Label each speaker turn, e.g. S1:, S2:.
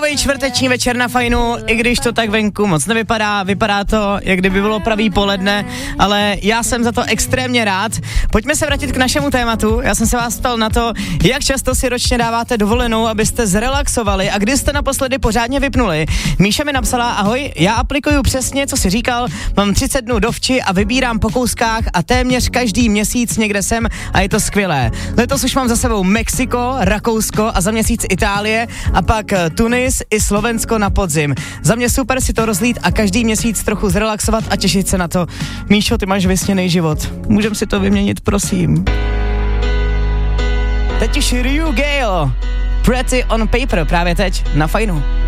S1: Takovej čtvrteční večer na Fajnu, i když to tak venku moc nevypadá, vypadá to, jak kdyby bylo pravý poledne, ale já jsem za to extrémně rád. Pojďme se vrátit k našemu tématu. Já jsem se vás ptal na to, jak často si ročně dáváte dovolenou, abyste zrelaxovali a kdy jste naposledy pořádně vypnuli. Míša mi napsala: ahoj, já aplikuju přesně, co jsi říkal, mám 30 dnů dovči a vybírám po kouskách a téměř každý měsíc někde jsem a je to skvělé. Letos už mám za sebou Mexiko, Rakousko a za měsíc Itálie a pak Tunis i Slovensko na podzim. Za mě super si to rozlít a každý měsíc trochu zrelaxovat a těšit se na to. Míšo, ty máš vysněnej život. Můžem si to vyměnit, prosím. Teď už Ryu Gale, Pretty on Paper, právě teď na Fajnu.